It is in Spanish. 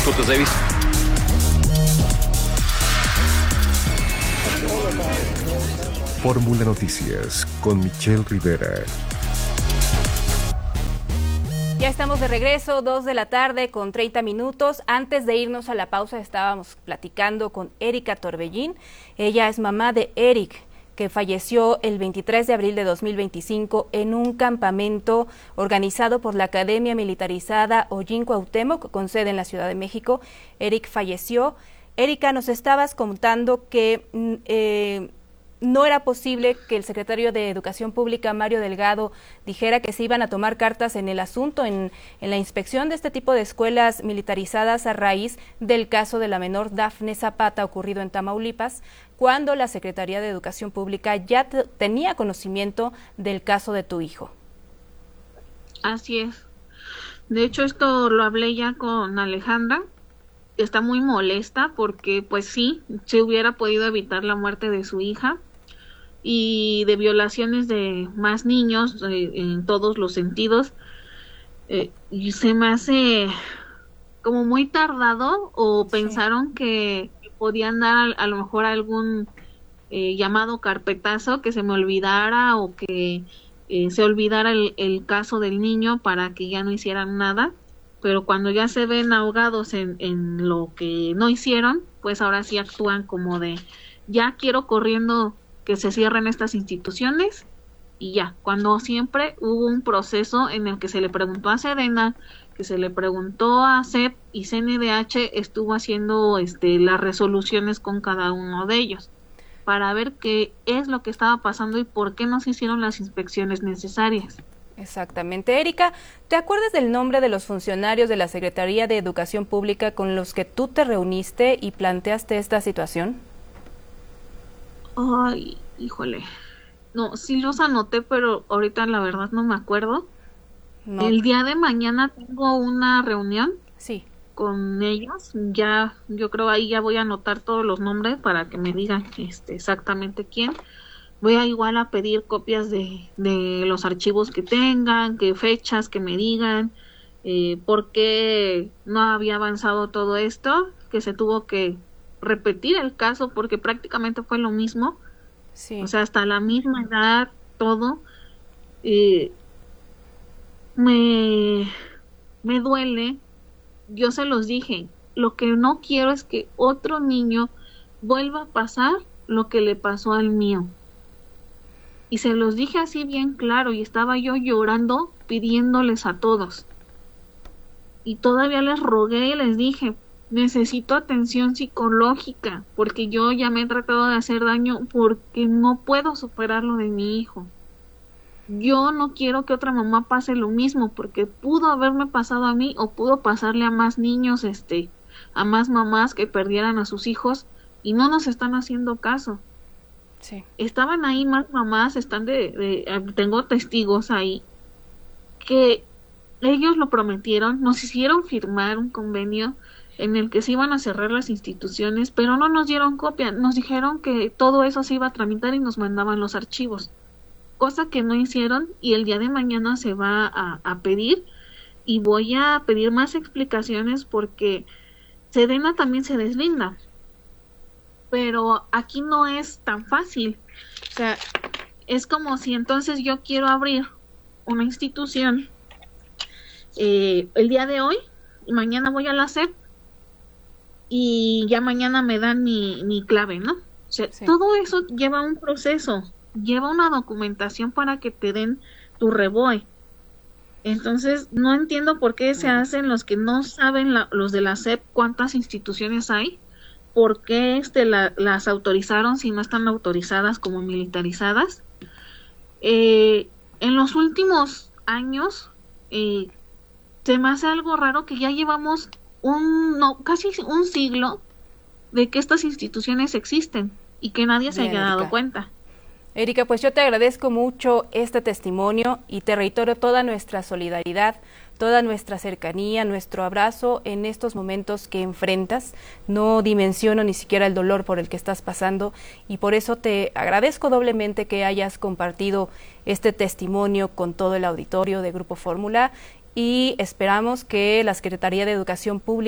puntos de vista. Fórmula Noticias con Michelle Rivera. Ya estamos de regreso, 2 de la tarde con 30 minutos. Antes de irnos a la pausa estábamos platicando con Erika Torbellín. Ella es mamá de Eric, que falleció el 23 de abril de 2025 en un campamento organizado por la Academia Militarizada Ollín Cuauhtémoc, con sede en la Ciudad de México. Eric falleció. Erika, nos estabas contando que no era posible que el secretario de Educación Pública, Mario Delgado, dijera que se iban a tomar cartas en el asunto, en la inspección de este tipo de escuelas militarizadas a raíz del caso de la menor Dafne Zapata ocurrido en Tamaulipas, cuando la Secretaría de Educación Pública ya tenía conocimiento del caso de tu hijo. Así es. De hecho, esto lo hablé ya con Alejandra. Está muy molesta porque, pues sí, se hubiera podido evitar la muerte de su hija y de violaciones de más niños en todos los sentidos. Y se me hace como muy tardado, o pensaron que podían dar a lo mejor algún llamado carpetazo, que se me olvidara o que se olvidara el caso del niño para que ya no hicieran nada. Pero cuando ya se ven ahogados en lo que no hicieron, pues ahora sí actúan como de, ya quiero corriendo que se cierren estas instituciones, y ya, cuando siempre hubo un proceso en el que se le preguntó a Sedena, que se le preguntó a CEP, y CNDH estuvo haciendo las resoluciones con cada uno de ellos, para ver qué es lo que estaba pasando y por qué no se hicieron las inspecciones necesarias. Exactamente. Erika, ¿te acuerdas del nombre de los funcionarios de la Secretaría de Educación Pública con los que tú te reuniste y planteaste esta situación? Ay, híjole. No, sí los anoté, pero ahorita la verdad no me acuerdo. No. El día de mañana tengo una reunión con ellos. Ya, yo creo ahí ya voy a anotar todos los nombres para que me digan exactamente quién. Voy a igual a pedir copias de los archivos que tengan, qué fechas, que me digan por qué no había avanzado todo esto, que se tuvo que repetir el caso porque prácticamente fue lo mismo. Sí. O sea, hasta la misma edad, todo. Me duele. Yo se los dije, lo que no quiero es que otro niño vuelva a pasar lo que le pasó al mío. Y se los dije así bien claro, y estaba yo llorando pidiéndoles a todos. Y todavía les rogué y les dije, necesito atención psicológica, porque yo ya me he tratado de hacer daño porque no puedo superar lo de mi hijo. Yo no quiero que otra mamá pase lo mismo, porque pudo haberme pasado a mí o pudo pasarle a más niños, a más mamás que perdieran a sus hijos y no nos están haciendo caso. Sí. Estaban ahí más mamás, tengo testigos ahí que ellos lo prometieron, nos hicieron firmar un convenio en el que se iban a cerrar las instituciones, pero no nos dieron copia, nos dijeron que todo eso se iba a tramitar y nos mandaban los archivos, cosa que no hicieron, y el día de mañana se va a pedir, y voy a pedir más explicaciones porque Sedena también se deslinda, pero aquí no es tan fácil. O sea, es como si entonces yo quiero abrir una institución el día de hoy, y mañana voy a la SEP y ya mañana me dan mi clave, ¿no? O sea, todo eso lleva un proceso, lleva una documentación para que te den tu REBOE. Entonces, no entiendo por qué se hacen los que no saben, los de la SEP, cuántas instituciones hay, por qué las autorizaron si no están autorizadas como militarizadas. En los últimos años, se me hace algo raro que ya llevamos casi un siglo de que estas instituciones existen y que nadie se haya dado cuenta. Erika, pues yo te agradezco mucho este testimonio y te reitero toda nuestra solidaridad, toda nuestra cercanía, nuestro abrazo en estos momentos que enfrentas. No dimensiono ni siquiera el dolor por el que estás pasando y por eso te agradezco doblemente que hayas compartido este testimonio con todo el auditorio de Grupo Fórmula y esperamos que la Secretaría de Educación Pública